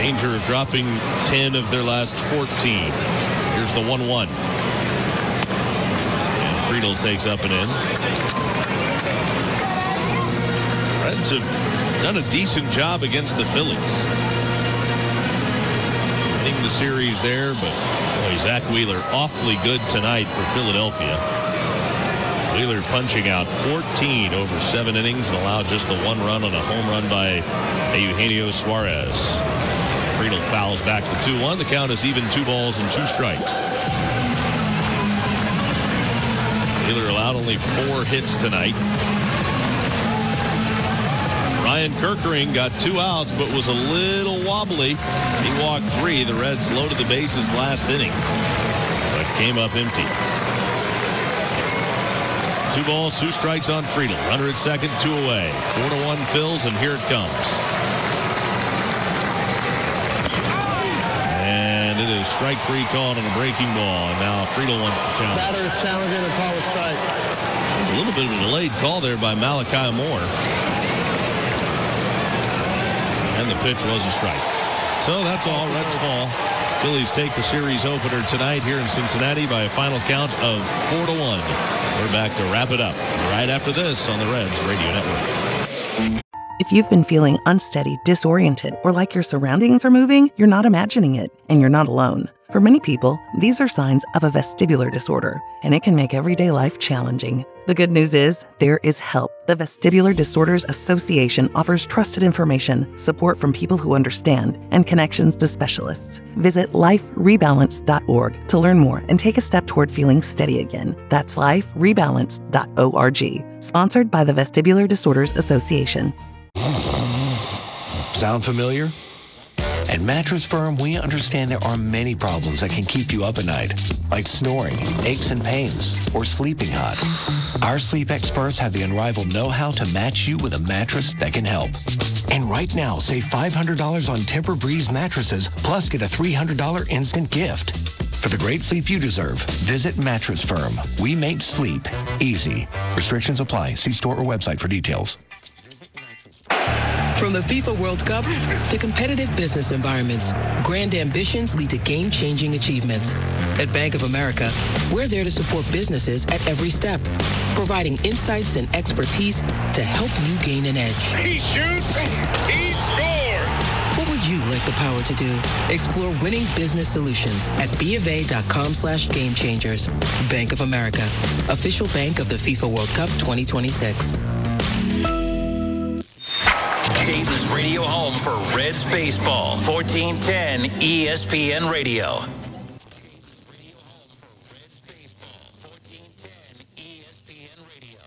danger of dropping 10 of their last 14. Here's the 1-1. And Friedel takes up and in. Reds have done a decent job against the Phillies. Winning the series there, but boy, Zach Wheeler awfully good tonight for Philadelphia. Wheeler punching out 14 over 7 innings and allowed just the 1 run on a home run by Eugenio Suarez. Friedel fouls back to 2-1. The count is even 2 balls and 2 strikes. Wheeler allowed only 4 hits tonight. Ryan Kerkering got 2 outs but was a little wobbly. He walked 3. The Reds loaded the bases last inning, but came up empty. 2 balls, 2 strikes on Friedel. Runner at second, 2 away. 4-1 Phils, and here it comes. And it is strike 3 called on a breaking ball. And now Friedel wants to challenge. Batter is challenging a call of strike. There's a little bit of a delayed call there by Malachi Moore. And the pitch was a strike. So that's all. Reds fall. Phillies take the series opener tonight here in Cincinnati by a final count of 4-1. We're back to wrap it up right after this on the Reds Radio Network. If you've been feeling unsteady, disoriented, or like your surroundings are moving, you're not imagining it, and you're not alone. For many people, these are signs of a vestibular disorder, and it can make everyday life challenging. The good news is, there is help. The Vestibular Disorders Association offers trusted information, support from people who understand, and connections to specialists. Visit liferebalance.org to learn more and take a step toward feeling steady again. That's liferebalance.org. Sponsored by the Vestibular Disorders Association. Sound familiar? At Mattress Firm, we understand there are many problems that can keep you up at night, like snoring, aches and pains, or sleeping hot. Our sleep experts have the unrivaled know-how to match you with a mattress that can help. And right now, save $500 on Tempur-Breeze mattresses, plus get a $300 instant gift. For the great sleep you deserve, visit Mattress Firm. We make sleep easy. Restrictions apply. See store or website for details. From the FIFA World Cup to competitive business environments, grand ambitions lead to game-changing achievements. At Bank of America, we're there to support businesses at every step, providing insights and expertise to help you gain an edge. He shoots, he scores! What would you like the power to do? Explore winning business solutions at BofA.com/gamechangers. Bank of America, official bank of the FIFA World Cup 2026. Dayton's radio home for Reds baseball. 1410 ESPN Radio. Dayton's radio home for Reds baseball. 1410 ESPN Radio.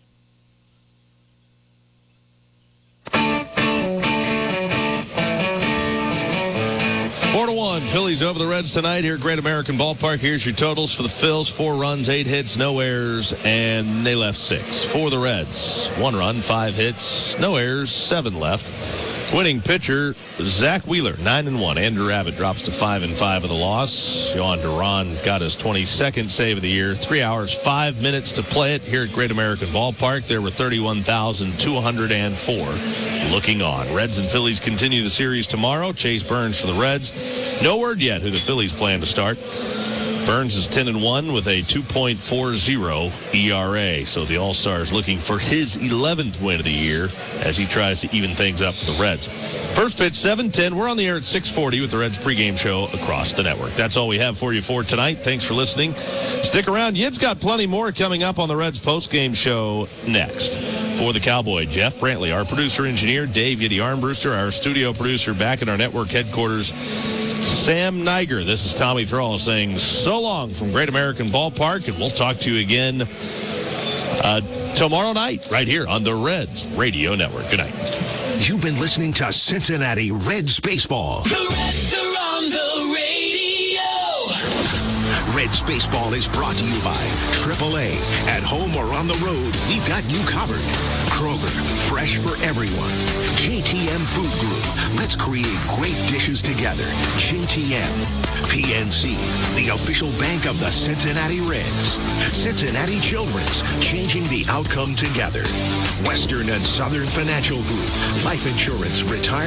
4-1, Phillies over the Reds tonight here at Great American Ballpark. Here's your totals for the Phils: 4 runs, 8 hits, no errors, and they left 6. For the Reds, 1 run, 5 hits, no errors, 7 left. Winning pitcher, Zach Wheeler, 9-1. Andrew Abbott drops to 5-5 of the loss. Yohan Duran got his 22nd save of the year. 3 hours, 5 minutes to play it here at Great American Ballpark. There were 31,204 looking on. Reds and Phillies continue the series tomorrow. Chase Burns for the Reds. No word yet who the Phillies plan to start. Burns is 10-1 with a 2.40 ERA. So the All-Star is looking for his 11th win of the year as he tries to even things up for the Reds. First pitch, 7:10. We're on the air at 6:40 with the Reds pregame show across the network. That's all we have for you for tonight. Thanks for listening. Stick around. Yid's got plenty more coming up on the Reds postgame show next. For the Cowboy, Jeff Brantley, our producer-engineer, Dave Yiddy Armbruster, our studio producer back at our network headquarters, Sam Niger. This is Tommy Thrall saying so long from Great American Ballpark, and we'll talk to you again tomorrow night right here on the Reds Radio Network. Good night. You've been listening to Cincinnati Reds Baseball. The Reds are on the radio. Reds Baseball is brought to you by AAA. At home or on the road, we've got you covered. Kroger, fresh for everyone. JTM Food Group, let's create great dishes together. JTM. PNC, the official bank of the Cincinnati Reds. Cincinnati Children's, changing the outcome together. Western and Southern Financial Group, life insurance, retirement.